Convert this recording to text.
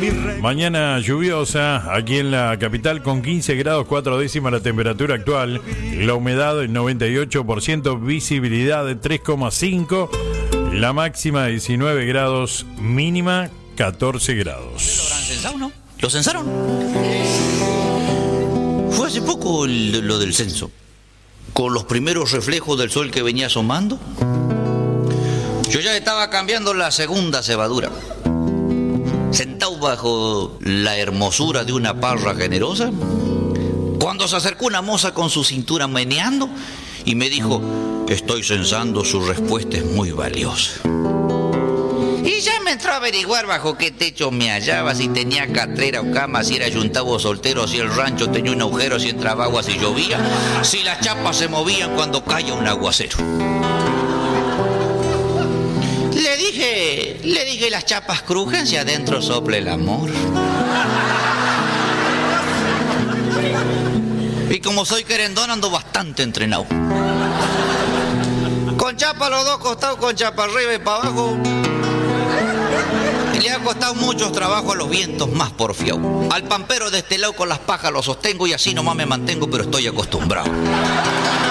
Mañana lluviosa aquí en la capital con 15 grados 4 décimas la temperatura actual, la humedad del 98%, visibilidad de 3,5, la máxima 19 grados, mínima 14 grados. ¿Lo habrán censado, no? ¿Lo censaron? Fue hace poco lo del censo, con los primeros reflejos del sol que venía asomando. Yo ya estaba cambiando la segunda cebadura, sentado bajo la hermosura de una parra generosa, cuando se acercó una moza con su cintura meneando y me dijo: estoy censando, su respuesta es muy valiosa. Y ya me entró a averiguar bajo qué techo me hallaba, si tenía catrera o cama, si era yuntavo o soltero, si el rancho tenía un agujero, si entraba agua, si llovía, si las chapas se movían cuando caía un aguacero. Le dije, las chapas crujen si adentro sopla el amor. Y como soy querendón, ando bastante entrenado. Con chapa a los dos costados, con chapa arriba y para abajo. Y le ha costado muchos trabajos a los vientos más porfiados. Al pampero de este lado con las pajas lo sostengo y así nomás me mantengo, pero estoy acostumbrado.